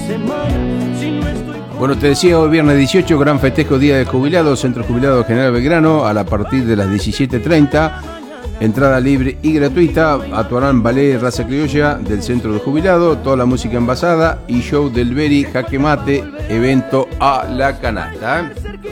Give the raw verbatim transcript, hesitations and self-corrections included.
Bueno, te decía, hoy viernes dieciocho, gran festejo, Día de Jubilados, Centro Jubilado General Belgrano, a la partir de las diecisiete treinta. Entrada libre y gratuita. Actuarán ballet Raza Criolla del Centro de Jubilado, toda la música envasada y show del Beri, jaque mate, evento a la canasta.